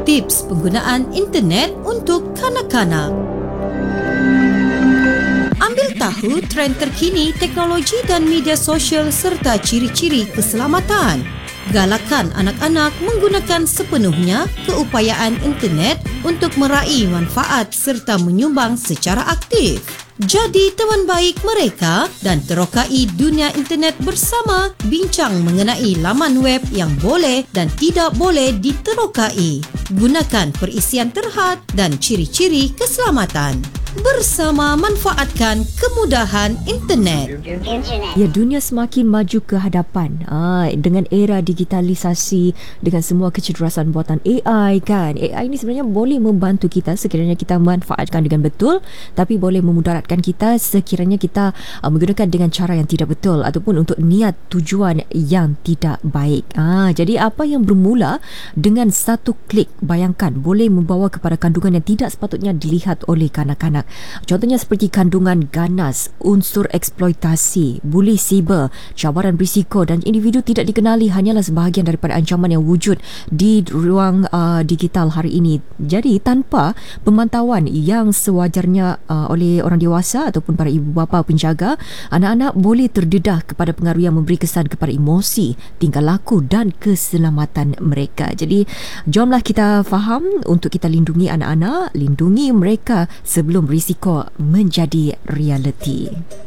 Tips penggunaan internet untuk kanak-kanak. Ambil tahu trend terkini teknologi dan media sosial serta ciri-ciri keselamatan. Galakan anak-anak menggunakan sepenuhnya keupayaan internet untuk meraih manfaat serta menyumbang secara aktif. Jadi teman baik mereka dan terokai dunia internet bersama, bincang mengenai laman web yang boleh dan tidak boleh diterokai. Gunakan perisian terhad dan ciri-ciri keselamatan. Bersama manfaatkan kemudahan internet. Ya, dunia semakin maju ke hadapan dengan era digitalisasi, dengan semua kecerdasan buatan AI kan. AI ini sebenarnya boleh membantu kita sekiranya kita manfaatkan dengan betul, tapi boleh memudaratkan kita sekiranya kita menggunakan dengan cara yang tidak betul ataupun untuk niat tujuan yang tidak baik. Jadi apa yang bermula dengan satu klik, bayangkan boleh membawa kepada kandungan yang tidak sepatutnya dilihat oleh kanak-kanak. Contohnya seperti kandungan ganas, unsur eksploitasi, buli siber, cabaran berisiko dan individu tidak dikenali hanyalah sebahagian daripada ancaman yang wujud di ruang digital hari ini. Jadi tanpa pemantauan yang sewajarnya oleh orang dewasa ataupun para ibu bapa penjaga, anak-anak boleh terdedah kepada pengaruh yang memberi kesan kepada emosi, tingkah laku dan keselamatan mereka. Jadi jomlah kita faham untuk kita lindungi anak-anak, lindungi mereka sebelum risiko menjadi realiti.